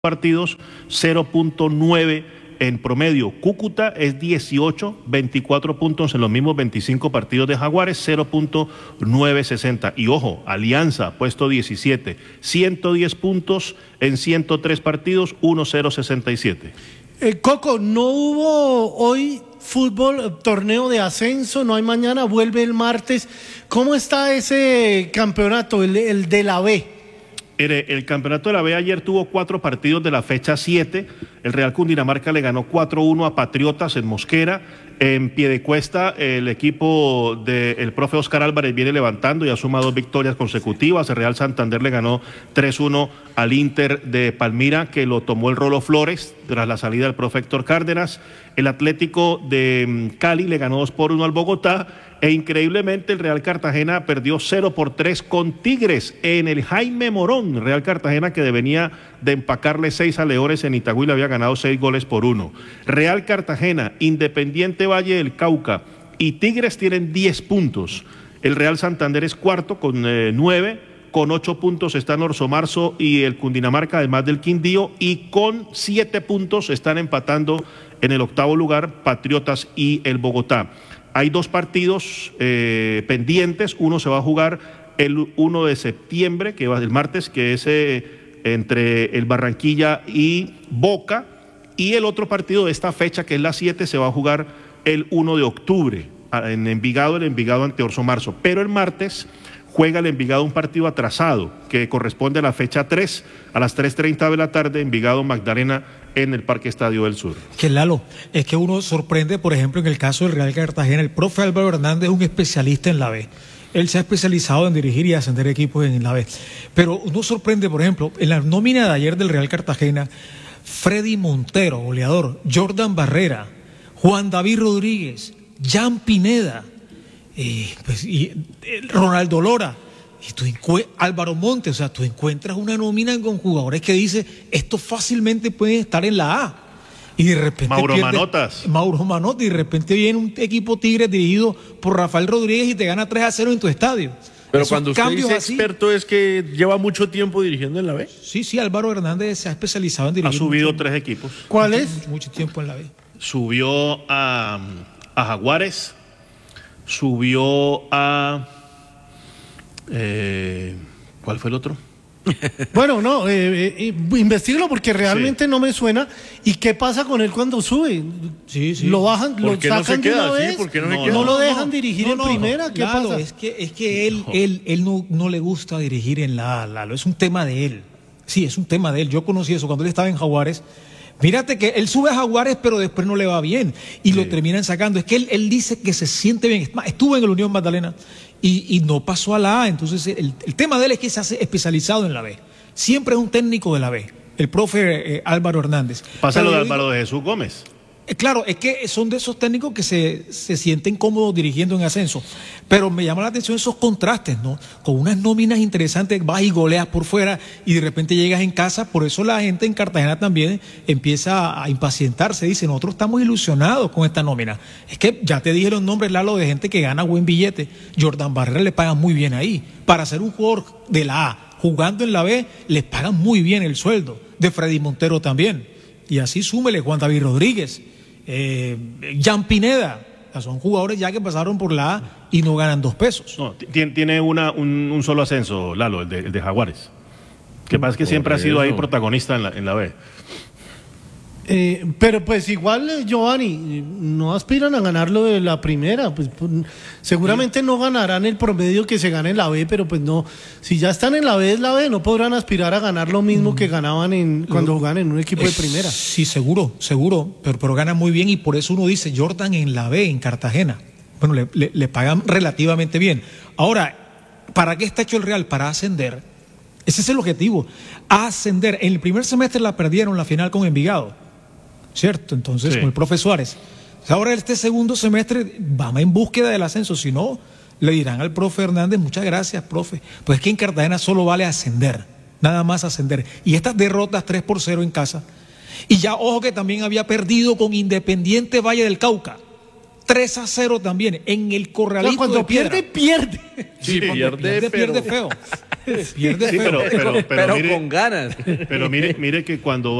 partidos, 0.9 en promedio. Cúcuta es 18, 24 puntos en los mismos 25 partidos de Jaguares, 0.960. Y ojo, Alianza, puesto 17, 110 puntos en 103 partidos, 1.067. Coco, no hubo hoy fútbol, torneo de ascenso, no hay mañana, vuelve el martes. ¿Cómo está ese campeonato, el de la B? El campeonato de la B ayer tuvo 4 partidos de la fecha 7. El Real Cundinamarca le ganó 4-1 a Patriotas en Mosquera. En Piedecuesta, el equipo del profe Oscar Álvarez viene levantando y ha sumado 2 victorias consecutivas. El Real Santander le ganó 3-1 al Inter de Palmira, que lo tomó el Rolo Flores tras la salida del profe Héctor Cárdenas. El Atlético de Cali le ganó 2-1 al Bogotá. E increíblemente el Real Cartagena perdió 0-3 con Tigres en el Jaime Morón. Real Cartagena, que venía de empacarle 6 a Leones en Itagüí, le había ganado 6-1. Real Cartagena, Independiente Valle del Cauca y Tigres tienen 10 puntos. El Real Santander es cuarto con 9. Con 8 puntos están Orso Marzo y el Cundinamarca, además del Quindío, y con 7 puntos están empatando en el octavo lugar Patriotas y el Bogotá. Hay 2 partidos pendientes. Uno se va a jugar el 1 de septiembre, que va el martes, que es entre el Barranquilla y Boca. Y el otro partido de esta fecha, que es la 7, se va a jugar el 1 de octubre en Envigado, el Envigado ante Orso Marzo. Pero el martes juega el Envigado un partido atrasado, que corresponde a la fecha 3, a las 3:30 de la tarde, Envigado Magdalena, en el Parque Estadio del Sur. Que Lalo, es que uno sorprende, por ejemplo, en el caso del Real Cartagena, el profe Álvaro Hernández es un especialista en la B. Él se ha especializado en dirigir y ascender equipos en la B. Pero uno sorprende, por ejemplo, en la nómina de ayer del Real Cartagena, Freddy Montero, goleador, Jordan Barrera, Juan David Rodríguez, Jan Pineda, Ronaldo Lora, y Álvaro Montes. O sea, tú encuentras una nómina con jugadores que dice esto fácilmente pueden estar en la A, y de repente Mauro Manotas, y de repente viene un equipo Tigres dirigido por Rafael Rodríguez y te gana 3-0 en tu estadio. Pero cuando usted dice experto, ¿es que lleva mucho tiempo dirigiendo en la B? Sí, Álvaro Hernández se ha especializado en dirigir. Ha subido 3 equipos. ¿Cuál es? Mucho tiempo en la B. Subió a Jaguares, subió a... ¿cuál fue el otro? Bueno, no, investíguelo porque realmente no me suena. ¿Y qué pasa con él cuando sube? Sí. ¿Lo bajan, lo sacan no se de queda una así? vez? ¿Por qué ¿No lo dejan dirigir en primera? ¿Qué Lalo, pasa? Es que él no le gusta dirigir en la A, Lalo. Es un tema de él. Sí, es un tema de él. Yo conocí eso cuando él estaba en Jaguares. Mírate que él sube a Jaguares, pero después no le va bien y lo terminan sacando. Es que él dice que se siente bien. Estuvo en el Unión Magdalena y no pasó a la A. Entonces el tema de él es que se hace especializado en la B. Siempre es un técnico de la B, el profe Álvaro Hernández. Pasa lo de Álvaro de Jesús Gómez. Claro, es que son de esos técnicos que se sienten cómodos dirigiendo en ascenso. Pero me llama la atención esos contrastes, ¿no? Con unas nóminas interesantes, vas y goleas por fuera y de repente llegas en casa. Por eso la gente en Cartagena también empieza a impacientarse. Dice, nosotros estamos ilusionados con esta nómina. Es que ya te dije los nombres, Lalo, de gente que gana buen billete. Jordan Barrera le pagan muy bien ahí. Para ser un jugador de la A, jugando en la B, les pagan muy bien el sueldo. De Freddy Montero también. Y así súmele Juan David Rodríguez, Jan Pineda. O sea, son jugadores ya que pasaron por la A y no ganan 2 pesos. No, tiene un solo ascenso, Lalo, el de Jaguares. Que pasa es que siempre ha sido ahí protagonista en la B. Pero pues igual, Giovanni, no aspiran a ganar lo de la primera, pues seguramente no ganarán el promedio que se gana en la B, pero pues no, si ya están en la B es la B, no podrán aspirar a ganar lo mismo que ganaban cuando jugaban en un equipo de primera. Sí, seguro, pero ganan muy bien y por eso uno dice Jordan en la B, en Cartagena. Bueno, le pagan relativamente bien. Ahora, ¿para qué está hecho el Real? Para ascender. Ese es el objetivo, ascender. En el primer semestre la perdieron la final con Envigado, ¿cierto? Entonces, con el profe Suárez. Ahora este segundo semestre vamos en búsqueda del ascenso, si no, le dirán al profe Hernández, muchas gracias, profe. Pues es que en Cartagena solo vale ascender, nada más ascender. Y estas derrotas 3-0 en casa. Y ya, ojo que también había perdido con Independiente Valle del Cauca, 3-0 también, en el Corralito. Cuando de Piedra. pierde. Sí, Pierde feo. Pierde feo. Pero Pero mire, con ganas. pero mire que cuando